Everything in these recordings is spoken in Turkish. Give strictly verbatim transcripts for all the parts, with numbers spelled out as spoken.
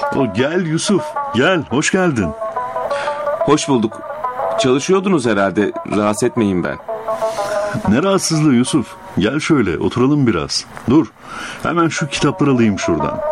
O gel Yusuf, gel, hoş geldin. Hoş bulduk. Çalışıyordunuz herhalde, rahatsız etmeyin ben. Ne rahatsızlığı Yusuf, gel şöyle oturalım biraz. Dur, hemen şu kitapları alayım şuradan.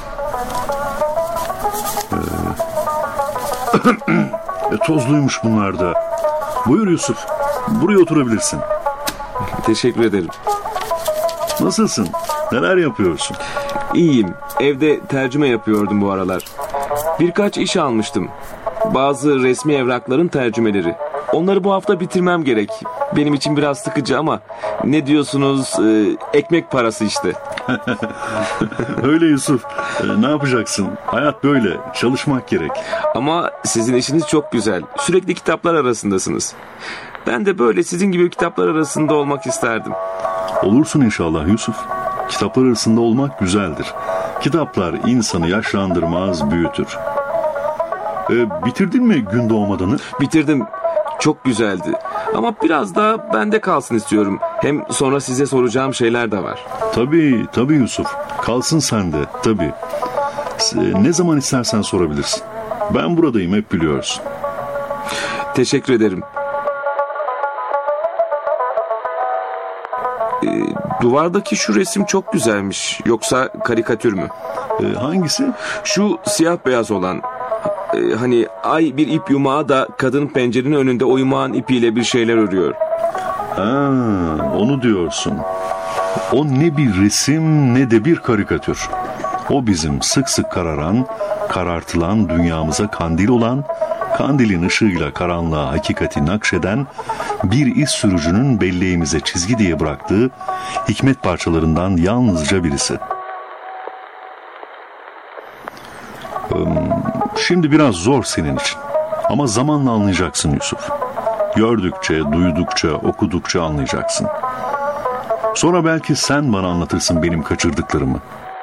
Ee... Tozluymuş bunlar da. Buyur Yusuf, buraya oturabilirsin. Teşekkür ederim. Nasılsın, neler yapıyorsun? İyiyim, evde tercüme yapıyordum bu aralar. Birkaç iş almıştım. Bazı resmi evrakların tercümeleri. Onları bu hafta bitirmem gerek. Benim için biraz sıkıcı ama ne diyorsunuz, ee, ekmek parası işte. Öyle Yusuf, ee, ne yapacaksın? Hayat böyle, çalışmak gerek. Ama sizin işiniz çok güzel. Sürekli kitaplar arasındasınız. Ben de böyle sizin gibi kitaplar arasında olmak isterdim. Olursun inşallah Yusuf. Kitaplar arasında olmak güzeldir. Kitaplar insanı yaşlandırmaz, büyütür. Ee, bitirdin mi Gün Doğmadan'ı? Bitirdim. Çok güzeldi. Ama biraz daha bende kalsın istiyorum. Hem sonra size soracağım şeyler de var. Tabii, tabii Yusuf. Kalsın sende, tabii. Ne zaman istersen sorabilirsin. Ben buradayım, hep biliyorsun. Teşekkür ederim. Ee, duvardaki şu resim çok güzelmiş. Yoksa karikatür mü? Ee, hangisi? Şu siyah beyaz olan. Ee, hani ay bir ip yumağı da kadın pencerenin önünde o yumağın ipiyle bir şeyler örüyor. Ha, onu diyorsun. O ne bir resim ne de bir karikatür. O bizim sık sık kararan, karartılan dünyamıza kandil olan, kandilin ışığıyla karanlığa hakikati nakşeden bir iz sürücünün belleğimize çizgi diye bıraktığı hikmet parçalarından yalnızca birisi. Şimdi biraz zor senin için. Ama zamanla anlayacaksın Yusuf. Gördükçe, duydukça, okudukça anlayacaksın. Sonra belki sen bana anlatırsın benim kaçırdıklarımı.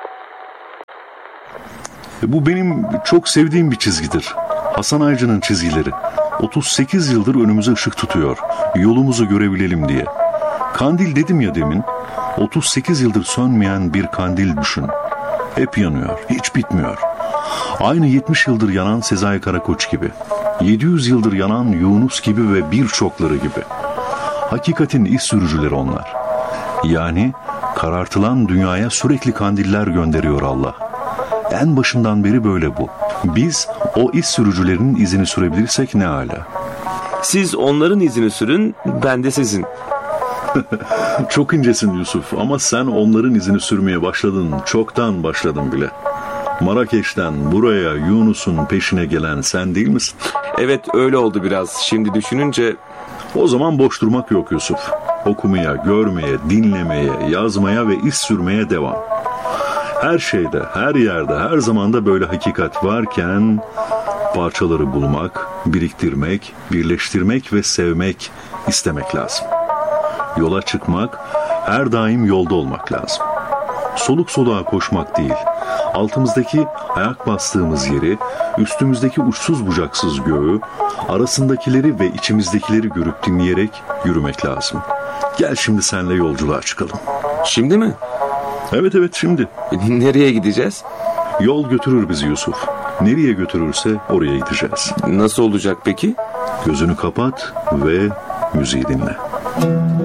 Bu benim çok sevdiğim bir çizgidir. Hasan Aycı'nın çizgileri. otuz sekiz yıldır önümüze ışık tutuyor. Yolumuzu görebilelim diye. Kandil dedim ya demin. otuz sekiz yıldır sönmeyen bir kandil düşün. Hep yanıyor, hiç bitmiyor. Aynı yetmiş yıldır yanan Sezai Karakoç gibi. yedi yüz yıldır yanan Yunus gibi ve birçokları gibi. Hakikatin iz sürücüleri onlar. Yani karartılan dünyaya sürekli kandiller gönderiyor Allah. En başından beri böyle bu. Biz o iz sürücülerinin izini sürebilirsek ne âlâ. Siz onların izini sürün, ben de sizin. Çok incesin Yusuf ama sen onların izini sürmeye başladın, çoktan başladın bile. Marrakeş'ten buraya Yunus'un peşine gelen sen değil misin? Evet, öyle oldu biraz. Şimdi düşününce... O zaman boş durmak yok Yusuf. Okumaya, görmeye, dinlemeye, yazmaya ve iz sürmeye devam. Her şeyde, her yerde, her zamanda böyle hakikat varken parçaları bulmak, biriktirmek, birleştirmek ve sevmek, istemek lazım. Yola çıkmak, her daim yolda olmak lazım. Soluk soluğa koşmak değil, altımızdaki ayak bastığımız yeri, üstümüzdeki uçsuz bucaksız göğü, arasındakileri ve içimizdekileri görüp dinleyerek yürümek lazım. Gel şimdi seninle yolculuğa çıkalım. Şimdi mi? Evet evet şimdi. Nereye gideceğiz? Yol götürür bizi Yusuf. Nereye götürürse oraya gideceğiz. Nasıl olacak peki? Gözünü kapat ve müziği dinle.